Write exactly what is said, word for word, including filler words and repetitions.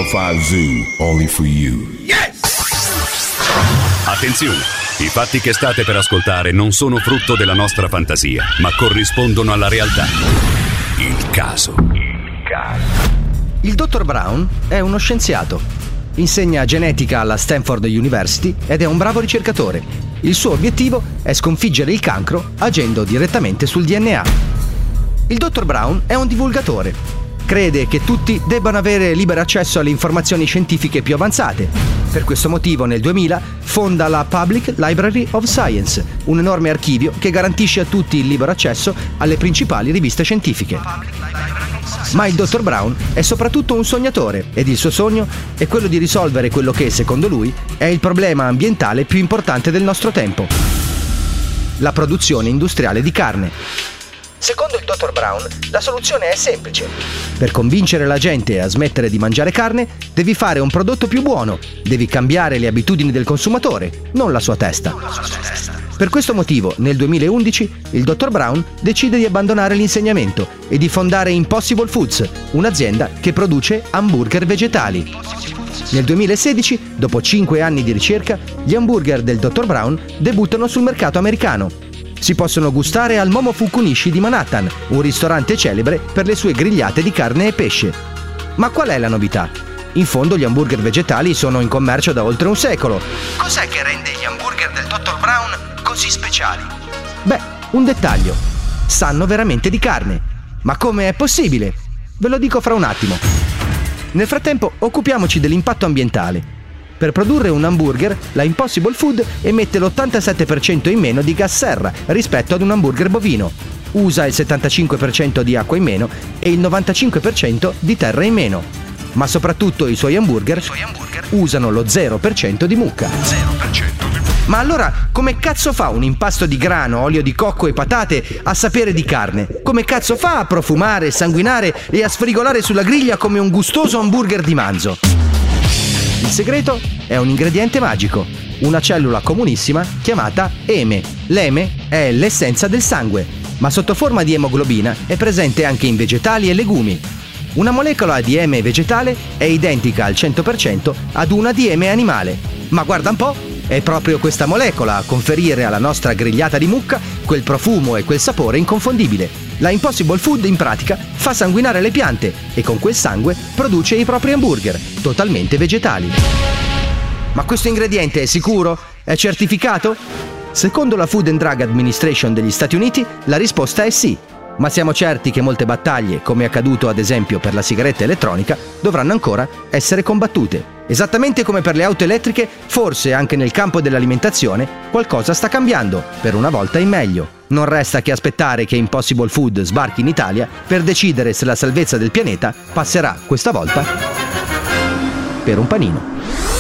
five Zoo, only for you. Yes! Attenzione! I fatti che state per ascoltare non sono frutto della nostra fantasia, ma corrispondono alla realtà. Il caso. Il caso. Il dottor Brown è uno scienziato. Insegna genetica alla Stanford University ed è un bravo ricercatore. Il suo obiettivo è sconfiggere il cancro agendo direttamente sul D N A. Il dottor Brown è un divulgatore. Crede che tutti debbano avere libero accesso alle informazioni scientifiche più avanzate. Per questo motivo nel duemila fonda la Public Library of Science, un enorme archivio che garantisce a tutti il libero accesso alle principali riviste scientifiche. Ma il dottor Brown è soprattutto un sognatore ed il suo sogno è quello di risolvere quello che, secondo lui, è il problema ambientale più importante del nostro tempo: la produzione industriale di carne. Secondo il dottor Brown, la soluzione è semplice. Per convincere la gente a smettere di mangiare carne, devi fare un prodotto più buono, devi cambiare le abitudini del consumatore, non la sua testa. Per questo motivo, nel duemilaundici, il dottor Brown decide di abbandonare l'insegnamento e di fondare Impossible Foods, un'azienda che produce hamburger vegetali. Nel duemilasedici, dopo cinque anni di ricerca, gli hamburger del dottor Brown debuttano sul mercato americano. Si possono gustare al Momofuku Nishi di Manhattan, un ristorante celebre per le sue grigliate di carne e pesce. Ma qual è la novità? In fondo gli hamburger vegetali sono in commercio da oltre un secolo. Cos'è che rende gli hamburger del dottor Brown così speciali? Beh, un dettaglio. Sanno veramente di carne. Ma come è possibile? Ve lo dico fra un attimo. Nel frattempo occupiamoci dell'impatto ambientale. Per produrre un hamburger, la Impossible Food emette l'ottantasette per cento in meno di gas serra rispetto ad un hamburger bovino. Usa il settantacinque per cento di acqua in meno e il novantacinque per cento di terra in meno. Ma soprattutto i suoi hamburger, I suoi hamburger usano lo zero per cento di mucca. zero per cento di mucca. Ma allora, come cazzo fa un impasto di grano, olio di cocco e patate a sapere di carne? Come cazzo fa a profumare, sanguinare e a sfrigolare sulla griglia come un gustoso hamburger di manzo? Il segreto è un ingrediente magico, una cellula comunissima chiamata eme. L'eme è l'essenza del sangue, ma sotto forma di emoglobina è presente anche in vegetali e legumi. Una molecola di eme vegetale è identica al cento per cento ad una di eme animale. Ma guarda un po', è proprio questa molecola a conferire alla nostra grigliata di mucca quel profumo e quel sapore inconfondibile. La Impossible Food in pratica fa sanguinare le piante e con quel sangue produce i propri hamburger, totalmente vegetali. Ma questo ingrediente è sicuro? È certificato? Secondo la Food and Drug Administration degli Stati Uniti, la risposta è sì. Ma siamo certi che molte battaglie, come è accaduto ad esempio per la sigaretta elettronica, dovranno ancora essere combattute. Esattamente come per le auto elettriche, forse anche nel campo dell'alimentazione qualcosa sta cambiando, per una volta in meglio. Non resta che aspettare che Impossible Food sbarchi in Italia per decidere se la salvezza del pianeta passerà questa volta per un panino.